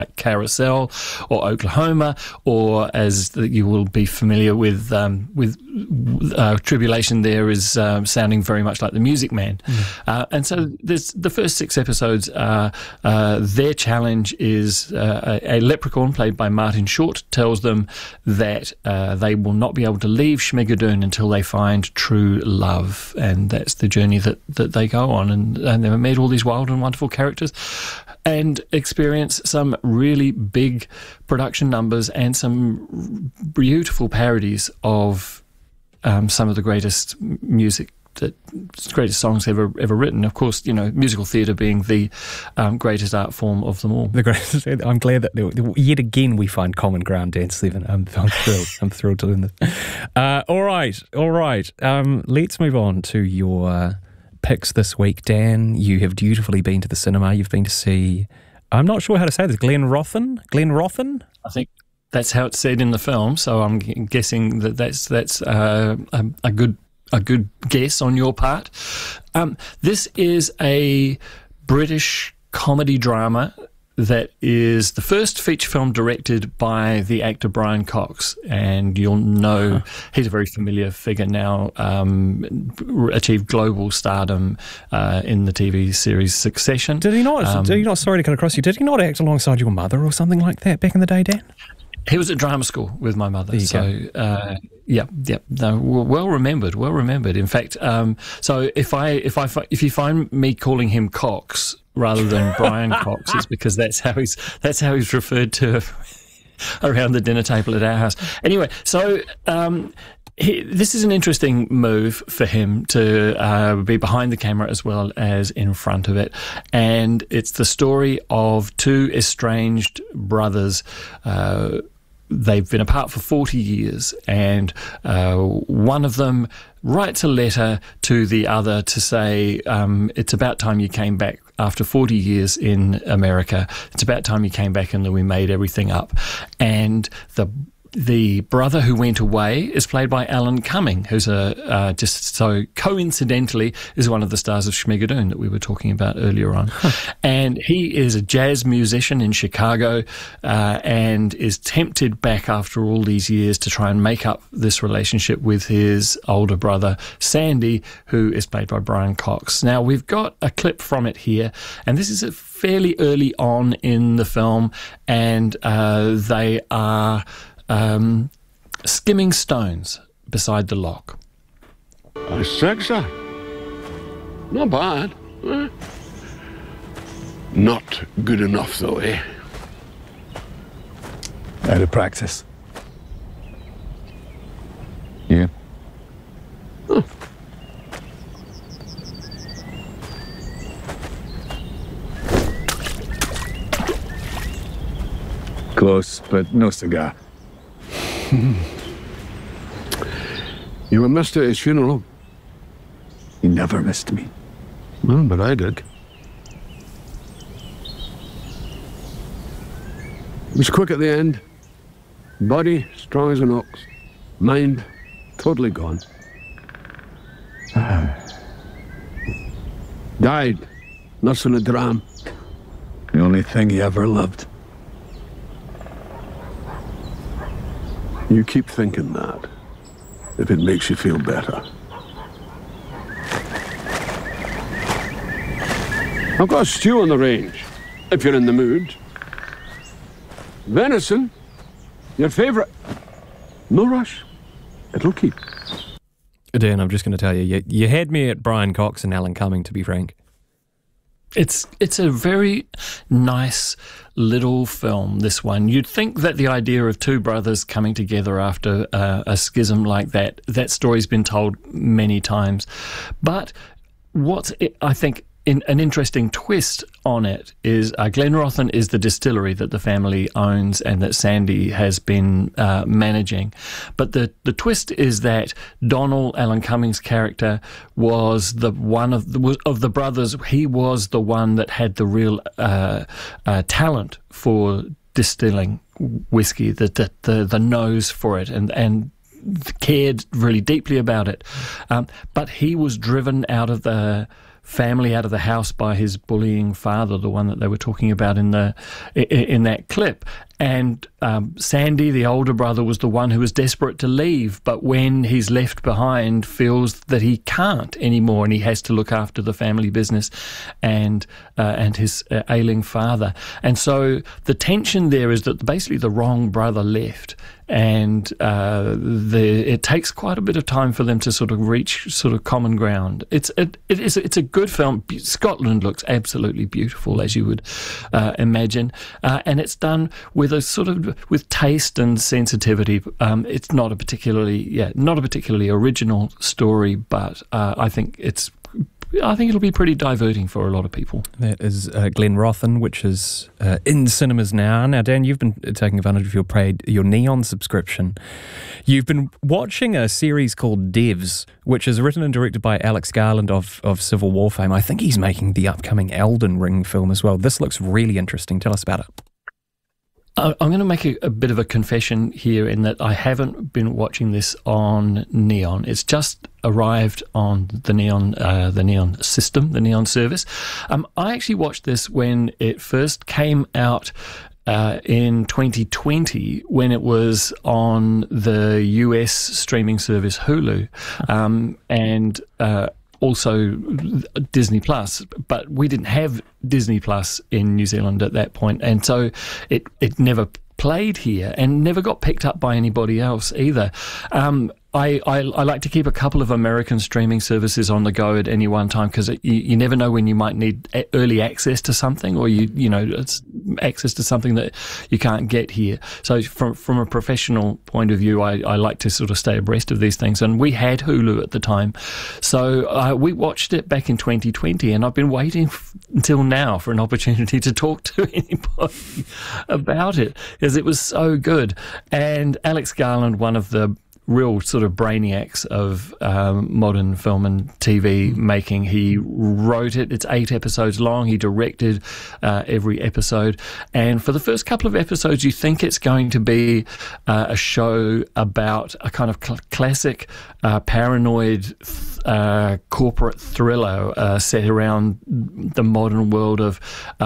Carousel or Oklahoma, or as you will be familiar with Tribulation, there is sounding very much like The Music Man. And so the first 6 episodes are their challenge is a leprechaun played by Martin Short tells them that they will not be able to leave Schmigadoon until they find true love, and that's the journey that they go on, and they meet all these wild and wonderful characters and experience some really big production numbers and some beautiful parodies of some of the greatest greatest songs ever written. Of course, musical theatre being the greatest art form of them all. The greatest. I'm glad that yet again we find common ground, Dan Slevin. I'm thrilled. I'm thrilled to learn this. All right. Let's move on to your picks this week, Dan. You have dutifully been to the cinema. You've been to see, I'm not sure how to say this, Glenrothen? I think that's how it's said in the film, so I'm guessing that's a good guess on your part. This is a British comedy drama that is the first feature film directed by the actor Brian Cox, and you'll know he's a very familiar figure now, achieved global stardom in the TV series Succession. Did he not, sorry to cut across you, did he not act alongside your mother or something like that back in the day, Dan? He was at drama school with my mother, well remembered. In fact, so if you find me calling him Cox rather than Brian Cox, it's because that's how he's referred to around the dinner table at our house. Anyway, so this is an interesting move for him to be behind the camera as well as in front of it, and it's the story of 2 estranged brothers. They've been apart for 40 years, and one of them writes a letter to the other to say, it's about time you came back after 40 years in America. It's about time you came back and that we made everything up. And the brother who went away is played by Alan Cumming, who's just so coincidentally is one of the stars of Schmigadoon that we were talking about earlier on. And he is a jazz musician in Chicago and is tempted back after all these years to try and make up this relationship with his older brother, Sandy, who is played by Brian Cox. Now, we've got a clip from it here, and this is fairly early on in the film, and they are skimming stones beside the lock. Sexy. Not bad. Not good enough, though, eh? Out of practice. Yeah. Huh. Close, but no cigar. You were missed at his funeral. He never missed me. Well, but I did. It was quick at the end. Body strong as an ox. Mind totally gone. Died nursing a dram. The only thing he ever loved. You keep thinking that, if it makes you feel better. I've got a stew on the range, if you're in the mood. Venison, your favourite. No rush, it'll keep. Dan, I'm just going to tell you, you had me at Brian Cox and Alan Cumming, to be frank. It's a very nice little film, this one. You'd think that the idea of 2 brothers coming together after a schism like that story's been told many times. But I think an interesting twist on it is Glenrothen is the distillery that the family owns and that Sandy has been managing. But the twist is that Donald, Alan Cumming's character, was the one of the brothers. He was the one that had the real talent for distilling whiskey, the nose for it, and cared really deeply about it. But he was driven out of the family out of the house by his bullying father, the one that they were talking about in that clip. And Sandy, the older brother, was the one who was desperate to leave, but when he's left behind, feels that he can't anymore, and he has to look after the family business and his ailing father. And so the tension there is that basically the wrong brother left, and it takes quite a bit of time for them to sort of reach sort of common ground. It's a good film. Scotland looks absolutely beautiful, as you would imagine, and it's done with a sort of with taste and sensitivity. It's not a particularly original story, but I think it'll be pretty diverting for a lot of people. That is Glenrothen, which is in cinemas now. Now, Dan, you've been taking advantage of your Neon subscription. You've been watching a series called Devs, which is written and directed by Alex Garland of Civil War fame. I think he's making the upcoming Elden Ring film as well. This looks really interesting. Tell us about it. I'm going to make a bit of a confession here in that I haven't been watching this on Neon. It's just arrived on the Neon system, the Neon service. I actually watched this when it first came out in 2020, when it was on the US streaming service Hulu, and also Disney Plus, but we didn't have Disney Plus in New Zealand at that point, and so it never played here and never got picked up by anybody else either. I like to keep a couple of American streaming services on the go at any one time, because you never know when you might need early access to something, or it's access to something that you can't get here. So from a professional point of view, I like to sort of stay abreast of these things. And we had Hulu at the time, so we watched it back in 2020, and I've been waiting until now for an opportunity to talk to anybody about it, because it was so good. And Alex Garland, one of the real sort of brainiacs of modern film and TV making. He wrote it. It's 8 episodes long. He directed every episode. And for the first couple of episodes, you think it's going to be a show about a kind of classic paranoid corporate thriller set around the modern world of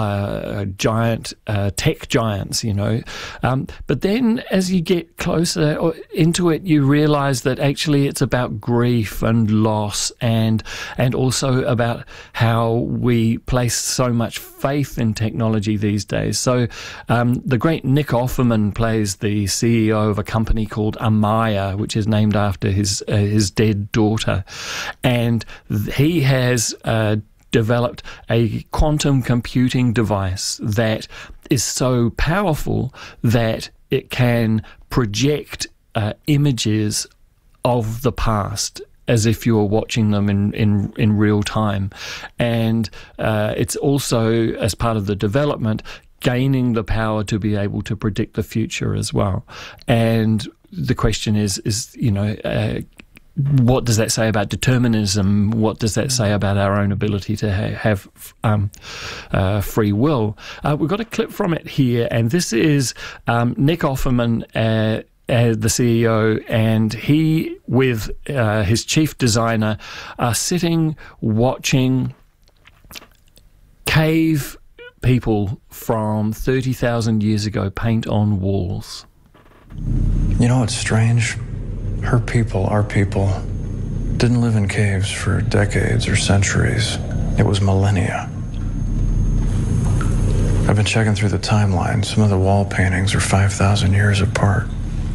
giant tech giants, But then as you get closer into it, you realize that actually it's about grief and loss, and also about how we place so much faith in technology these days. So the great Nick Offerman plays the CEO of a company called Amaya, which is named after his dead daughter, and he has developed a quantum computing device that is so powerful that it can project images of the past as if you were watching them in real time. And it's also, as part of the development, gaining the power to be able to predict the future as well. And the question is what does that say about determinism? What does that say about our own ability to have free will? We've got a clip from it here, and this is Nick Offerman, the CEO, and he, with his chief designer, are sitting watching cave people from 30,000 years ago paint on walls. You know what's strange? Her people, our people, didn't live in caves for decades or centuries. It was millennia. I've been checking through the timeline. Some of the wall paintings are 5,000 years apart.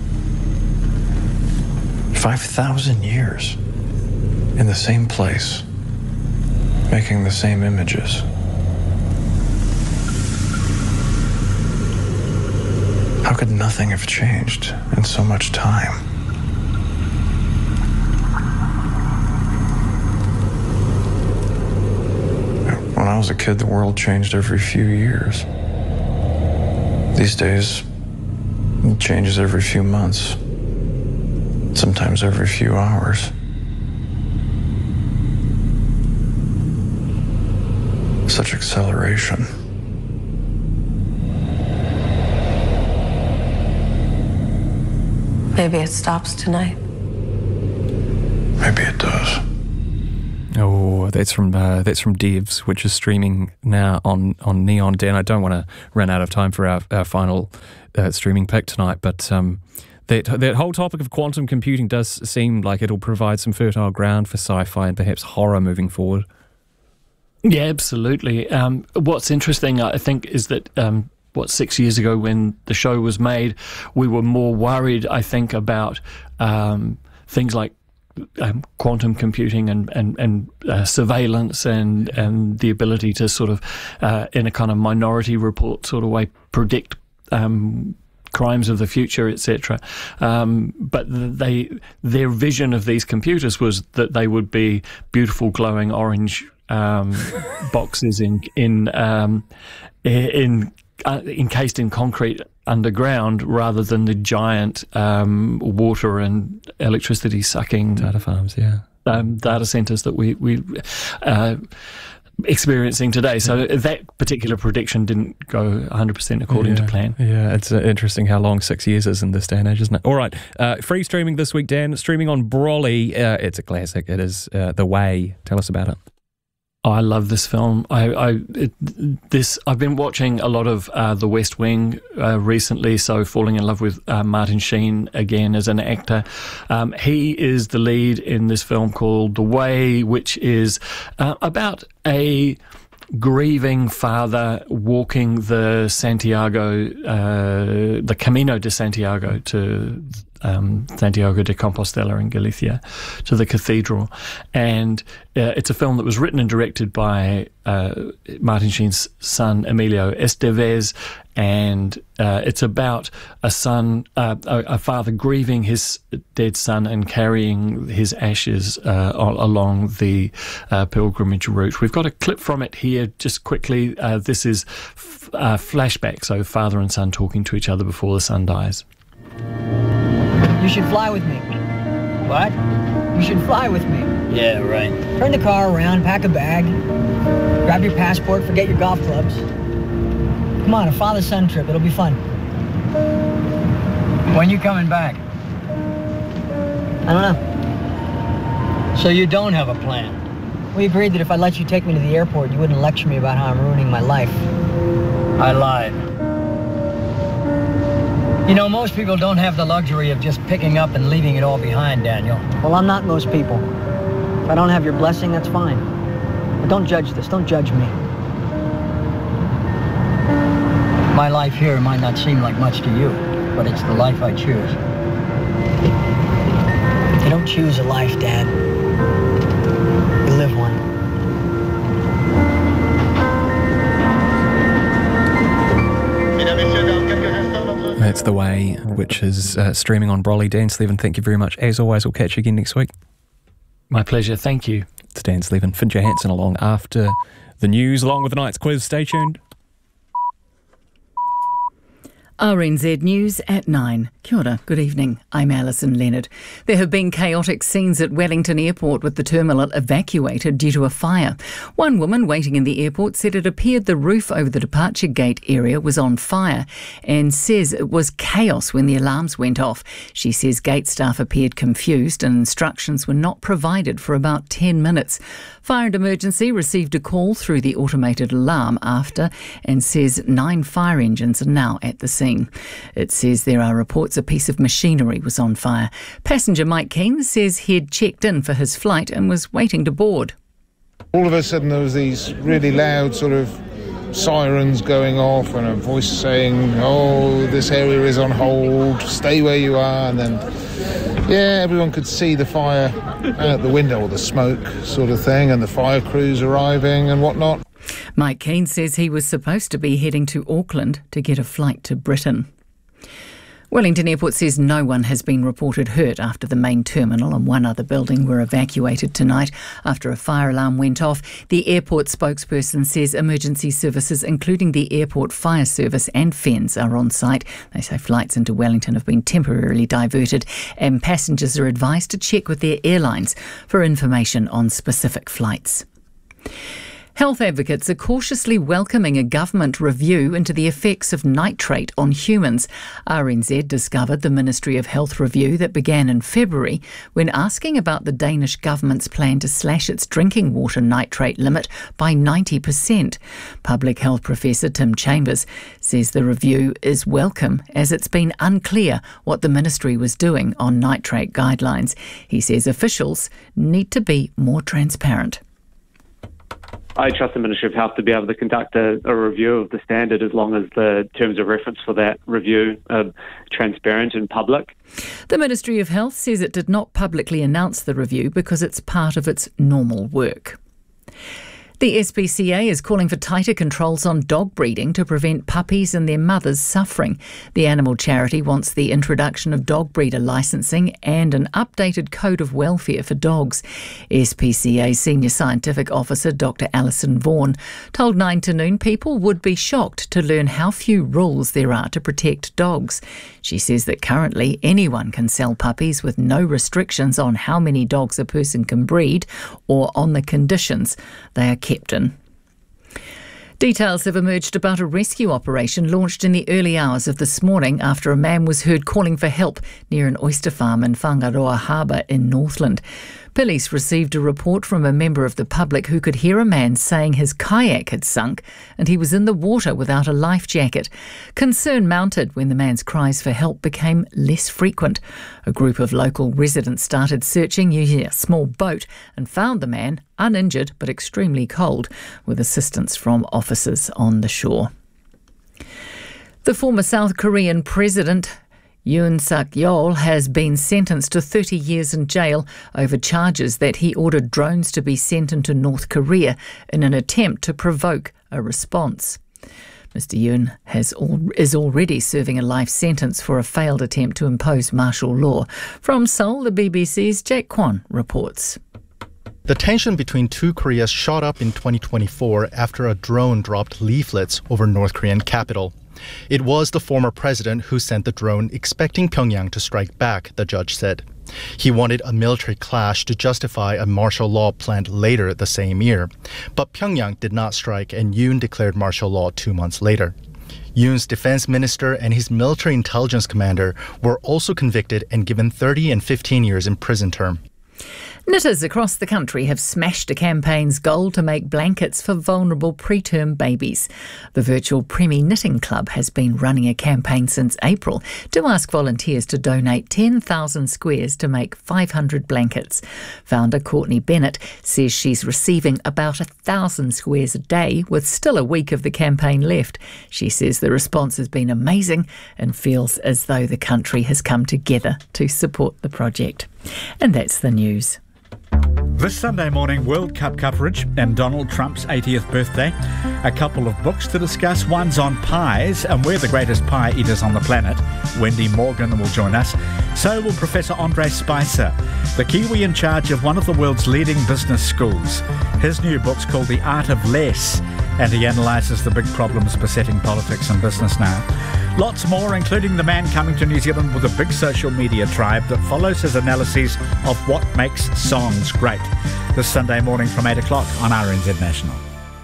5,000 years in the same place, making the same images. How could nothing have changed in so much time? When I was a kid, the world changed every few years. These days, it changes every few months, sometimes every few hours. Such acceleration. Maybe it stops tonight. Maybe it does. Oh, that's from Devs, which is streaming now on Neon. Dan, I don't want to run out of time for our final streaming pick tonight, but that whole topic of quantum computing does seem like it'll provide some fertile ground for sci-fi and perhaps horror moving forward. Yeah, absolutely. What's interesting, I think, is that 6 years ago when the show was made, we were more worried, I think, about things like quantum computing and surveillance and the ability to sort of, in a kind of Minority Report sort of way, predict crimes of the future, etc. But their vision of these computers was that they would be beautiful, glowing orange boxes encased in concrete underground, rather than the giant water and electricity sucking data farms, data centers that we experiencing today. So that particular prediction didn't go 100% according to plan. Yeah, it's interesting how long 6 years is in this day and age, isn't it? All right, free streaming this week, Dan. Streaming on Broly. It's a classic. It is The Way. Tell us about it. I love this film. I've been watching a lot of The West Wing recently, so falling in love with Martin Sheen again as an actor. He is the lead in this film called The Way, which is about a grieving father walking the Camino de Santiago to Santiago de Compostela in Galicia, to the cathedral. And it's a film that was written and directed by Martin Sheen's son, Emilio Estevez, and it's about a father grieving his dead son and carrying his ashes along the pilgrimage route. We've got a clip from it here, just quickly. This is flashback, so father and son talking to each other before the son dies. You should fly with me. What? You should fly with me. Yeah, right. Turn the car around, pack a bag, grab your passport, forget your golf clubs. Come on, a father-son trip. It'll be fun. When you coming back? I don't know. So you don't have a plan? We agreed that if I let you take me to the airport, you wouldn't lecture me about how I'm ruining my life. I lied. You know, most people don't have the luxury of just picking up and leaving it all behind, Daniel. Well, I'm not most people. If I don't have your blessing, that's fine. But don't judge this. Don't judge me. My life here might not seem like much to you, but it's the life I choose. You don't choose a life, Dad. You live one. That's The Way, which is streaming on Broly. Dan Slevin, thank you very much. As always, we'll catch you again next week. My pleasure. Thank you. It's Dan Slevin. Finn Johansson along after the news, along with the night's quiz. Stay tuned. RNZ News at 9. Kia ora, good evening. I'm Alison Leonard. There have been chaotic scenes at Wellington Airport with the terminal evacuated due to a fire. One woman waiting in the airport said it appeared the roof over the departure gate area was on fire and says it was chaos when the alarms went off. She says gate staff appeared confused and instructions were not provided for about 10 minutes. Fire and Emergency received a call through the automated alarm after and says 9 fire engines are now at the scene. It says there are reports a piece of machinery was on fire. Passenger Mike Keane says he'd checked in for his flight and was waiting to board. All of a sudden there was these really loud sort of sirens going off and a voice saying, oh, this area is on hold, stay where you are. And then, yeah, everyone could see the fire out the window, or the smoke sort of thing, and the fire crews arriving and whatnot. Mike Keane says he was supposed to be heading to Auckland to get a flight to Britain. Wellington Airport says no one has been reported hurt after the main terminal and one other building were evacuated tonight after a fire alarm went off. The airport spokesperson says emergency services, including the airport fire service and FENZ, are on site. They say flights into Wellington have been temporarily diverted and passengers are advised to check with their airlines for information on specific flights. Health advocates are cautiously welcoming a government review into the effects of nitrate on humans. RNZ discovered the Ministry of Health review that began in February when asking about the Danish government's plan to slash its drinking water nitrate limit by 90%. Public health professor Tim Chambers says the review is welcome as it's been unclear what the ministry was doing on nitrate guidelines. He says officials need to be more transparent. I trust the Ministry of Health to be able to conduct a review of the standard as long as the terms of reference for that review are transparent and public. The Ministry of Health says it did not publicly announce the review because it's part of its normal work. The SPCA is calling for tighter controls on dog breeding to prevent puppies and their mothers suffering. The animal charity wants the introduction of dog breeder licensing and an updated code of welfare for dogs. SPCA Senior Scientific Officer Dr. Alison Vaughan told 9 to Noon people would be shocked to learn how few rules there are to protect dogs. She says that currently anyone can sell puppies with no restrictions on how many dogs a person can breed or on the conditions they are kept in. Details have emerged about a rescue operation launched in the early hours of this morning after a man was heard calling for help near an oyster farm in Whangaroa Harbour in Northland. Police received a report from a member of the public who could hear a man saying his kayak had sunk and he was in the water without a life jacket. Concern mounted when the man's cries for help became less frequent. A group of local residents started searching using a small boat and found the man uninjured but extremely cold, with assistance from officers on the shore. The former South Korean president Yoon Suk-yeol has been sentenced to 30 years in jail over charges that he ordered drones to be sent into North Korea in an attempt to provoke a response. Mr. Yoon is already serving a life sentence for a failed attempt to impose martial law. From Seoul, the BBC's Jack Kwan reports. The tension between two Koreas shot up in 2024 after a drone dropped leaflets over North Korean capital. It was the former president who sent the drone expecting Pyongyang to strike back, the judge said. He wanted a military clash to justify a martial law planned later the same year. But Pyongyang did not strike and Yoon declared martial law 2 months later. Yoon's defense minister and his military intelligence commander were also convicted and given 30 and 15 years in prison term. Knitters across the country have smashed a campaign's goal to make blankets for vulnerable preterm babies. The virtual Premi Knitting Club has been running a campaign since April to ask volunteers to donate 10,000 squares to make 500 blankets. Founder Courtney Bennett says she's receiving about 1,000 squares a day with still a week of the campaign left. She says the response has been amazing and feels as though the country has come together to support the project. And that's the news. This Sunday morning, World Cup coverage and Donald Trump's 80th birthday. A couple of books to discuss. One's on pies, and we're the greatest pie eaters on the planet. Wendy Morgan will join us. So will Professor Andre Spicer, the Kiwi in charge of one of the world's leading business schools. His new book's called The Art of Less, and he analyses the big problems besetting politics and business now. Lots more, including the man coming to New Zealand with a big social media tribe that follows his analyses of what makes songs great. This Sunday morning from 8 o'clock on RNZ National.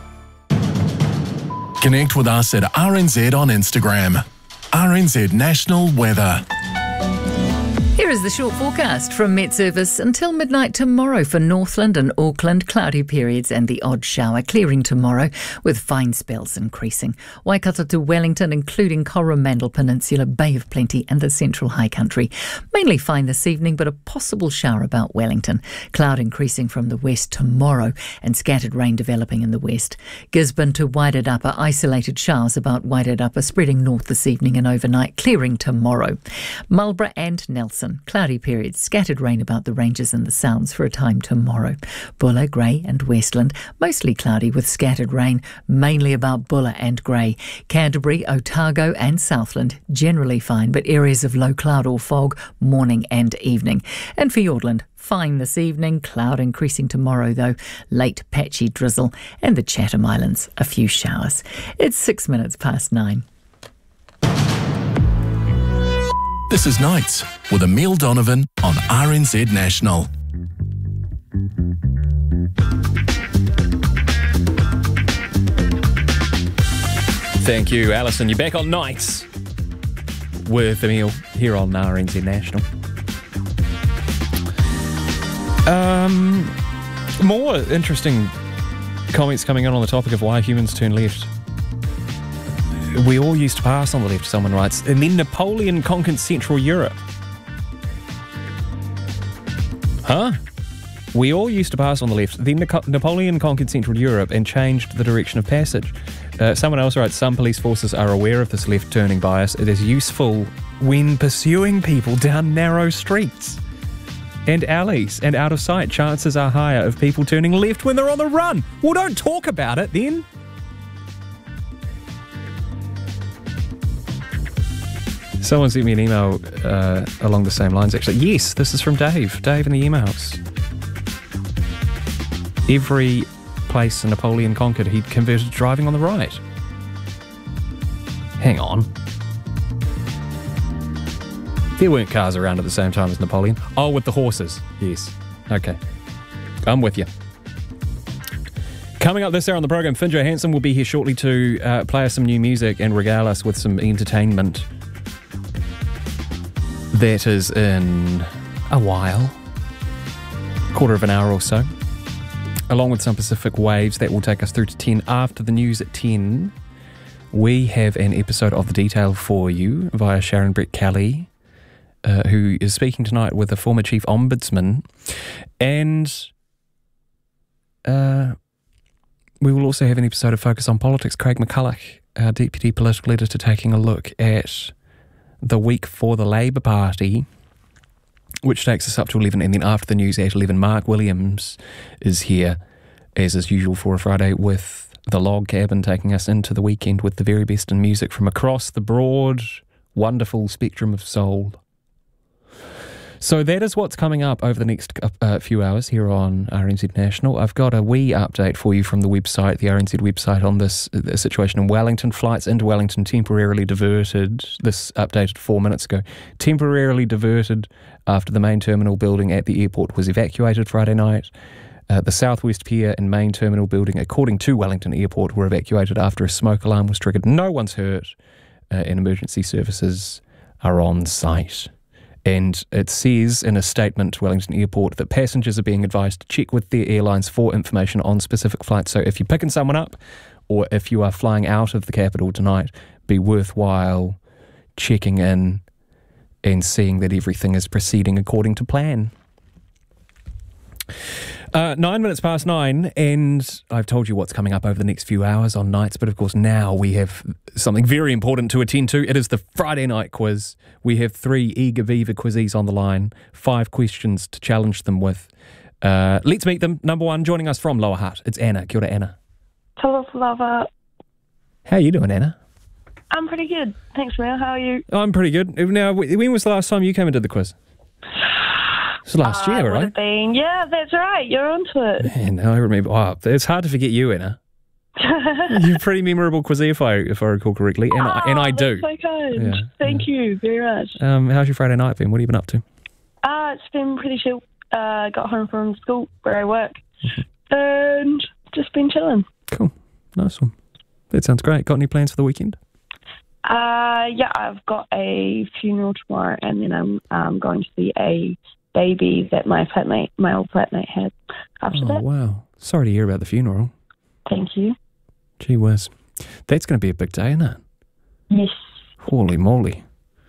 Connect with us at RNZ on Instagram. RNZ National Weather. Here is the short forecast from Met Service until midnight tomorrow for Northland and Auckland. Cloudy periods and the odd shower. Clearing tomorrow with fine spells increasing. Waikato to Wellington, including Coromandel Peninsula, Bay of Plenty and the Central High Country. Mainly fine this evening, but a possible shower about Wellington. Cloud increasing from the west tomorrow and scattered rain developing in the west. Gisborne to Wairarapa, isolated showers about Wairarapa, spreading north this evening and overnight. Clearing tomorrow. Marlborough and Nelson. Cloudy periods, scattered rain about the ranges and the sounds for a time tomorrow. Buller, Grey and Westland, mostly cloudy with scattered rain, mainly about Buller and Grey. Canterbury, Otago and Southland, generally fine, but areas of low cloud or fog, morning and evening. And Fiordland, fine this evening, cloud increasing tomorrow though, late patchy drizzle, and the Chatham Islands, a few showers. It's 6 minutes past 9. This is Nights with Emile Donovan on RNZ National. Thank you, Alison. You're back on Nights with Emil here on RNZ National. More interesting comments coming on the topic of why humans turn left. We all used to pass on the left, someone writes, and then Napoleon conquered Central Europe. Huh? We all used to pass on the left. Then Napoleon conquered Central Europe and changed the direction of passage. Someone else writes, some police forces are aware of this left-turning bias. It is useful when pursuing people down narrow streets and alleys and out of sight. Chances are higher of people turning left when they're on the run. Well, don't talk about it then. Someone sent me an email along the same lines, actually. Yes, this is from Dave. Dave in the emails. Every place Napoleon conquered, he converted to driving on the right. Hang on. There weren't cars around at the same time as Napoleon. Oh, with the horses. Yes. Okay. I'm with you. Coming up this hour on the program, Finn Johansson will be here shortly to play us some new music and regale us with some entertainment. That is in a while. Quarter of an hour or so. Along with some Pacific Waves, that will take us through to 10. After the news at 10, we have an episode of The Detail for you via Sharon Brett Kelly, who is speaking tonight with the former Chief Ombudsman. And we will also have an episode of Focus on Politics. Craig McCulloch, our Deputy Political Editor, taking a look at the week for the Labour Party, which takes us up to 11, and then after the news at 11, Mark Williams is here, as is usual for a Friday, with the Log Cabin, taking us into the weekend with the very best in music from across the broad, wonderful spectrum of soul. So that is what's coming up over the next few hours here on RNZ National. I've got a wee update for you from the website, the RNZ website, on this situation in Wellington. Flights into Wellington temporarily diverted. This updated 4 minutes ago. Temporarily diverted after the main terminal building at the airport was evacuated Friday night. The Southwest Pier and main terminal building, according to Wellington Airport, were evacuated after a smoke alarm was triggered. No one's hurt, and emergency services are on site. And it says in a statement to Wellington Airport that passengers are being advised to check with their airlines for information on specific flights. So if you're picking someone up or if you are flying out of the capital tonight, be worthwhile checking in and seeing that everything is proceeding according to plan. 9 minutes past 9, and I've told you what's coming up over the next few hours on Nights, but of course now we have something very important to attend to. It is the Friday night quiz. We have 3 eager Viva quizzies on the line, 5 questions to challenge them with. Let's meet them. Number 1, joining us from Lower Hutt, it's Anna. Kia ora, Anna. Hello, Flava. How are you doing, Anna? I'm pretty good. Thanks, Mel. How are you? I'm pretty good. Now, when was the last time you came and did the quiz? It was last year, right? Been. Yeah, that's right. You're onto it. Man, I remember. Oh, it's hard to forget you, Anna. You're a pretty memorable quizzy, if I recall correctly, and I do. That's so kind. Yeah, Thank you very much. How's your Friday night been? What have you been up to? It's been pretty chill. Got home from school where I work, and just been chilling. Cool, nice one. That sounds great. Got any plans for the weekend? Yeah, I've got a funeral tomorrow, and then I'm going to see a baby that my old flatmate had after that. Oh, wow. Sorry to hear about the funeral. Thank you. Gee whiz. That's going to be a big day, isn't it? Yes. Holy moly.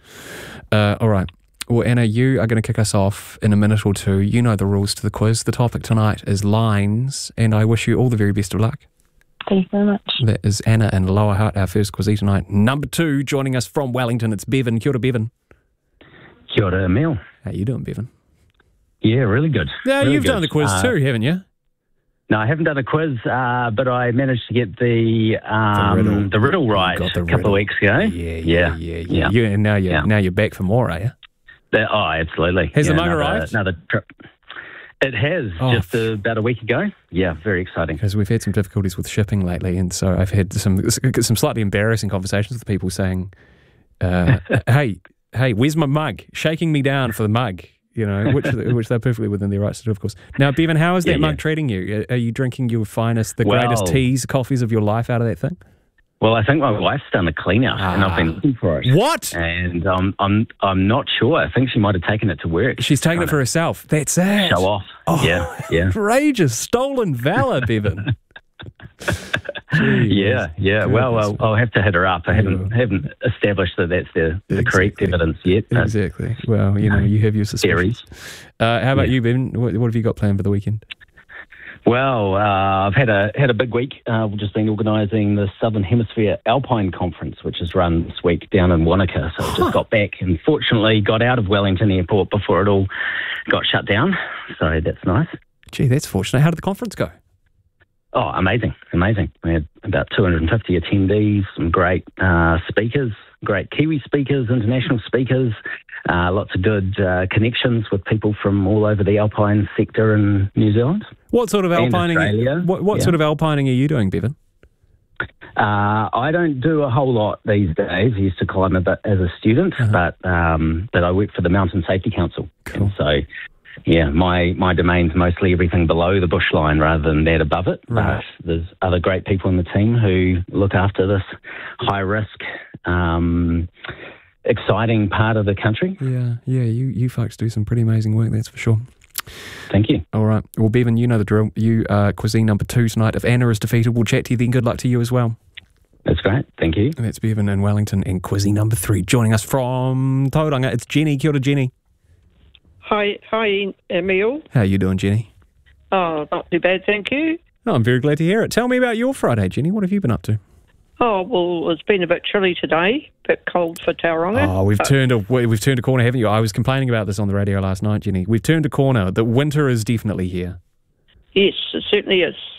All right. Well, Anna, you are going to kick us off in a minute or two. You know the rules to the quiz. The topic tonight is lines, and I wish you all the very best of luck. Thank you very much. That is Anna in Lower Hutt, our first quizzy tonight. Number 2, joining us from Wellington, it's Bevan. Kia ora, Bevan. Kia ora, Emil. How you doing, Bevan? Yeah, really good. Yeah, really you've good. done the quiz too, haven't you? No, I haven't done a quiz, but I managed to get the riddle right a couple of weeks ago. Yeah. And now you're back for more, are you? Absolutely. Has the mug arrived? Another trip. It has, just about a week ago. Yeah, very exciting. Because we've had some difficulties with shipping lately, and so I've had some slightly embarrassing conversations with people saying, hey, where's my mug? Shaking me down for the mug. You know, which they're perfectly within their rights to do, of course. Now, Bevan, how is that mug treating you? Are you drinking your finest, greatest teas, coffees of your life out of that thing? Well, I think my wife's done the clean-out, and I've been looking for it. What? And I'm not sure. I think she might have taken it to work. She's taken it for herself. That's it. Show off. Oh, Yeah. Outrageous. Stolen valor, Bevan. Yeah. Well, I'll have to hit her up. I haven't established that that's the correct evidence yet. Exactly. Well, you have your suspicions. How about you, Bevan? What have you got planned for the weekend? Well, I've had a big week. We've just been organising the Southern Hemisphere Alpine Conference, which is run this week down in Wanaka. So I just got back and fortunately got out of Wellington Airport before it all got shut down. So that's nice. Gee, that's fortunate. How did the conference go? Oh, amazing. We had about 250 attendees, some great speakers, great Kiwi speakers, international speakers, lots of good connections with people from all over the alpine sector in New Zealand. What sort of alpining? What sort of alpining are you doing, Bevan? I don't do a whole lot these days. I used to climb a bit as a student, but I work for the Mountain Safety Council. Cool. And so, yeah, my domain's mostly everything below the bush line rather than that above it. Right. But there's other great people in the team who look after this high risk, exciting part of the country. Yeah, you folks do some pretty amazing work, that's for sure. Thank you. All right. Well, Bevan, you know the drill. You are cuisine number 2 tonight. If Anna is defeated, we'll chat to you then. Good luck to you as well. That's great. Thank you. And that's Bevan in Wellington and cuisine number 3. Joining us from Tauranga, it's Jenny. Kia ora, Jenny. Hi, Emil. How are you doing, Jenny? Oh, not too bad, thank you. Oh, I'm very glad to hear it. Tell me about your Friday, Jenny. What have you been up to? Oh, well, it's been a bit chilly today, a bit cold for Tauranga. Oh, we've turned a corner, haven't you? I was complaining about this on the radio last night, Jenny. We've turned a corner. The winter is definitely here. Yes, it certainly is.